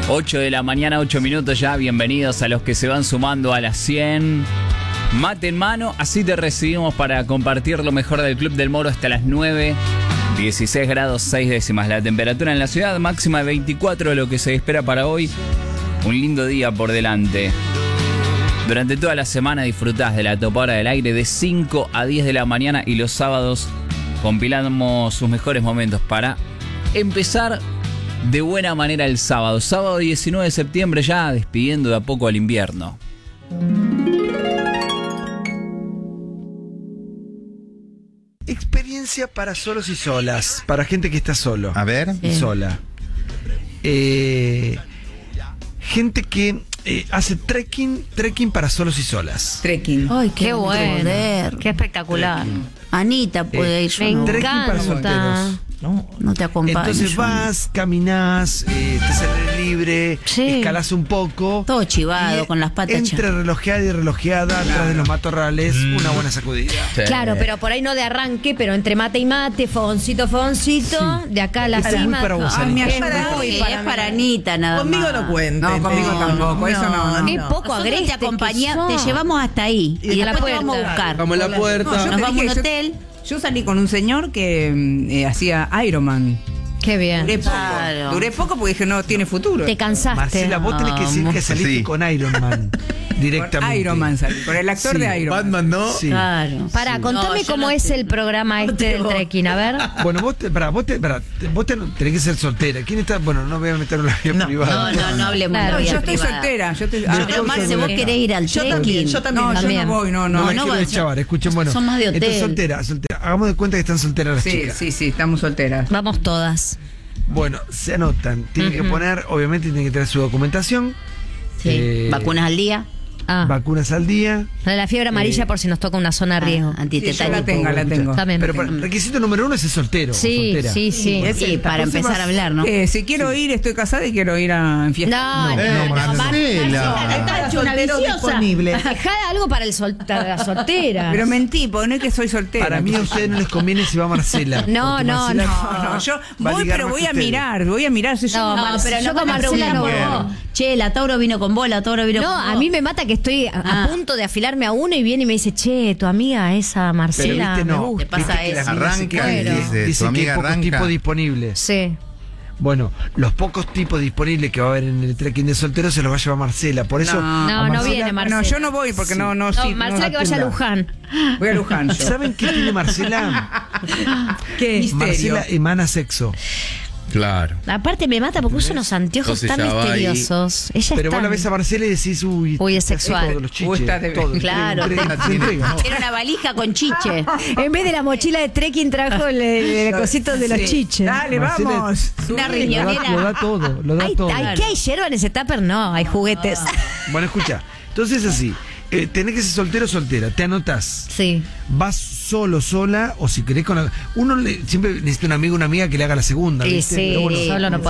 8 de la mañana, 8 minutos ya. Bienvenidos a los que se van sumando a las 100. Mate en mano, así te recibimos para compartir lo mejor del Club del Moro hasta las 9. 16 grados 6 décimas la temperatura en la ciudad, máxima de 24, lo que se espera para hoy. Un lindo día por delante. Durante toda la semana disfrutás de la topadora del aire de 5 a 10 de la mañana y los sábados compilamos sus mejores momentos para empezar de buena manera el sábado. Sábado 19 de septiembre ya despidiendo de a poco al invierno. Experiencia para solos y solas, para gente que está solo. A ver. Y sola. Gente que hace trekking para solos y solas. Trekking. Ay, Qué bueno, poder. qué espectacular. Anita puede ir, yo Me no. Trekking para encanta. solteros. No te acompaño. Entonces yo. vas, caminás, estás al aire libre, Sí. escalás un poco. Todo chivado, y con las patas entre relojeada y relojeada, atrás de los matorrales, una buena sacudida. Sí. Claro, pero por ahí no de arranque, pero entre mate y mate, fogoncito, de acá a la Esta es cima. muy para vos, Ay, Anita. me Es ayuda. muy Es para para mí. Anita nada Conmigo más. no cuenten. No, conmigo tampoco. Eso no. Qué poco Nosotros agreste te acompañamos, que te sos. llevamos hasta ahí. Y a la después te puerta. vamos a buscar. Vamos a la puerta. No, yo Nos te vamos a un dije, hotel. Yo salí con un señor que hacía Ironman. Qué bien. Duré poco. Claro. Duré poco porque dije, no tiene futuro. Te cansaste. Marcela, vos tenés que decir que saliste Sí. con Iron Man directamente. Con Iron Man salí. Con el actor Sí. de Iron Man. Batman, ¿no? Sí. Claro. Pará, contame No, yo cómo no es te- el programa no este te del voy. trekking. A ver. Bueno, vos tenés que ser soltera. ¿Quién está? Bueno, no voy a meter en la vida privada. No hablemos Claro, de Yo vida estoy privada. soltera. Yo estoy, Pero Marce, vos querés ir al trekking. No, yo También. no voy, no. No, No, me no quiero va a ser- deschavar, escuchen, bueno. son más de hotel. Entonces, soltera. Hagamos de cuenta que están solteras las Sí, chicas. sí, estamos solteras. Vamos todas. Bueno, se anotan. Tienen que poner, obviamente, tienen que traer su documentación. Sí. Vacunas al día. Vacunas al día. La fiebre amarilla por si nos toca una zona de riesgo. Sí, yo Antitetánico. la tengo. También. Pero requisito número 1 es ser soltero. o Sí, soltera. sí. Sí, para empezar a hablar, ¿no? Si quiero ir, estoy casada y quiero ir en fiesta. No, Marcela. Soltero disponible. Dejá algo para la soltera. Pero mentí, porque no es que soy soltera. Para mí a ustedes no les conviene si va Marcela. No, porque no, Marcela No, yo va voy, ligar pero más voy que a ustedes. mirar. Si yo No, No, pero yo no con con Marcela no Marcela voy. Che, la Tauro vino con vos, la Tauro vino No, con vos. a mí me mata que estoy a punto de afilarme a uno y viene y me dice, che, tu amiga esa Pero Marcela viste, me no. gusta. Te pasa Viste que eso. las minas se Arranca quejan, y dice, dice tu que amiga hay pocos arranca. tipos disponibles. Sí. Bueno, los pocos tipos disponibles que va a haber en el trekking de solteros se los va a llevar Marcela. Por eso. No, a no Marcela- viene Marcela. No, yo no voy porque no. No, sí, Marcela que vaya a Luján. Voy a Luján. yo. ¿Saben qué tiene Marcela? ¿Qué? Misterio. Marcela emana sexo. Claro. Aparte me mata porque usa unos anteojos Entonces tan ya va ahí. misteriosos. Ella Pero está... vos la ves a Marcela y decís, uy, Uy, es sexual. Todos los chiches, Gusta de- todo, Claro. se entrega, ¿no? Era una valija con chiche. En vez de la mochila de trekking trajo el cosito de los Sí. chiches. Dale, Marcela- vamos. Una Subí. riñonera. Lo da todo, lo da ¿Hay todo. qué? ¿Hay yerba en ese tupper? No, hay juguetes. Bueno, escucha. Entonces así, tenés que ser soltero o soltera, te anotás. Sí. Vas solo, sola, o si querés con la... Uno siempre necesita un amigo o una amiga que le haga la segunda. Sí, ¿viste? sí, Pero bueno, solo no